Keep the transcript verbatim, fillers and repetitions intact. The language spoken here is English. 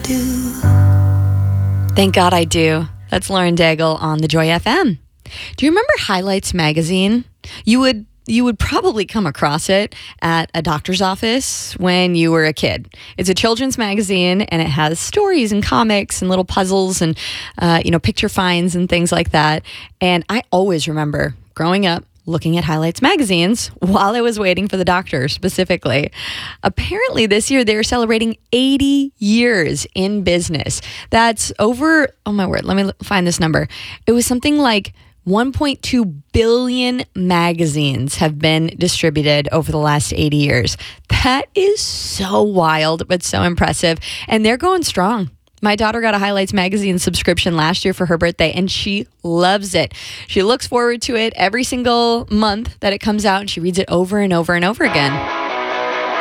do. Thank God I do. That's Lauren Daigle on the Joy F M. Do you remember Highlights magazine? You would you would probably come across it at a doctor's office when you were a kid. It's a children's magazine, and it has stories and comics and little puzzles and uh, you know picture finds and things like that. And I always remember growing up looking at Highlights magazines while I was waiting for the doctor specifically. Apparently this year they're celebrating eighty years in business. That's over, oh my word, let me find this number. It was something like one point two billion magazines have been distributed over the last eighty years. That is so wild, but so impressive. And they're going strong. My daughter got a Highlights magazine subscription last year for her birthday, and she loves it. She looks forward to it every single month that it comes out, and she reads it over and over and over again.